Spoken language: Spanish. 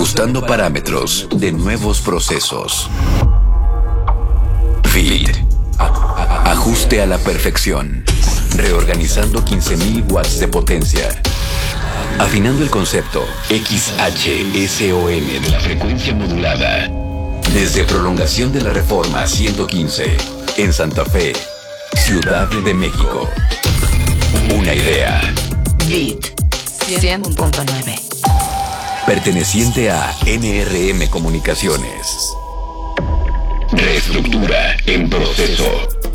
Ajustando parámetros de nuevos procesos. Fit. Ajuste a la perfección. Reorganizando 15.000 watts de potencia. Afinando el concepto XHSON de la frecuencia modulada. Desde prolongación de la Reforma 115 en Santa Fe, Ciudad de México. Una idea. Beat 100.9. Perteneciente a NRM Comunicaciones. Reestructura en proceso.